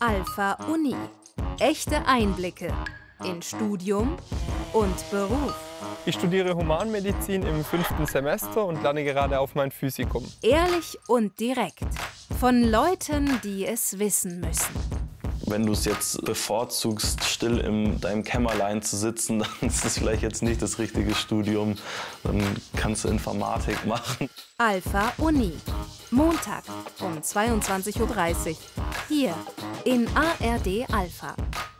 Alpha Uni. Echte Einblicke in Studium und Beruf. Ich studiere Humanmedizin im 5. Semester und lerne gerade auf mein Physikum. Ehrlich und direkt. Von Leuten, die es wissen müssen. Wenn du es jetzt bevorzugst, still in deinem Kämmerlein zu sitzen, dann ist es vielleicht jetzt nicht das richtige Studium. Dann kannst du Informatik machen. Alpha Uni. Montag um 22:30 Uhr. Hier in ARD Alpha.